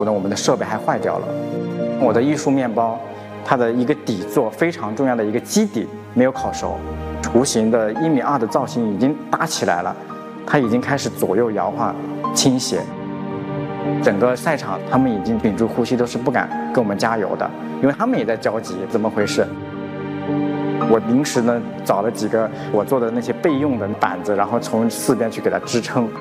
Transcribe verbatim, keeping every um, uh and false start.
呢，我们的设备还坏掉了。我的艺术面包，它的一个底座非常重要的一个基底没有烤熟，雏形的一米二的造型已经搭起来了，它已经开始左右摇晃、倾斜。整个赛场他们已经屏住呼吸，都是不敢跟我们加油的，因为他们也在焦急，怎么回事？我临时呢找了几个我做的那些备用的板子，然后从四边去给它支撑。